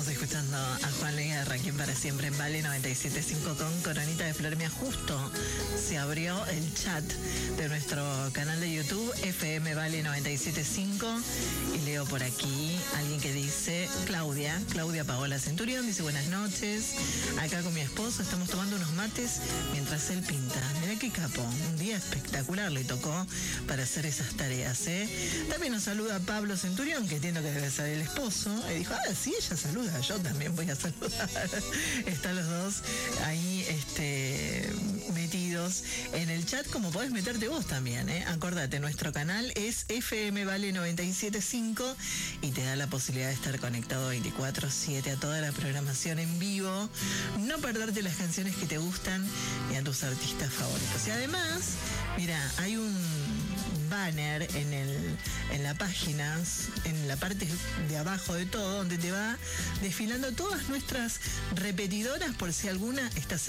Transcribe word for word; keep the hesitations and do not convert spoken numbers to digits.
Estamos escuchando a Juan Luis Guerra, quien para siempre en Vale noventa y siete punto cinco con Coronita de Flormia. Justo se abrió el chat de nuestro canal de YouTube, F M Vale noventa y siete punto cinco, y leo por aquí alguien que dice, Claudia, Claudia Paola Centurión, dice buenas noches, acá con mi esposo estamos tomando unos mates mientras él pinta. Mirá qué capo, un día espectacular le tocó para hacer esas tareas, ¿eh? También nos saluda Pablo Centurión, que entiendo que debe ser el esposo, y dijo, ah, sí, ella saluda, yo también voy a saludar. Están los dos ahí este, metidos en el chat, como podés meterte vos también, ¿eh? Acordate, nuestro canal es F M Vale noventa y siete punto cinco y te da la posibilidad de estar conectado veinticuatro siete a toda la programación en vivo, no perderte las canciones que te gustan y a tus artistas favoritos. Y además, mira, hay un banner en el en la página, en la parte de abajo de todo, donde te va desfilando todas nuestras repetidoras por si alguna está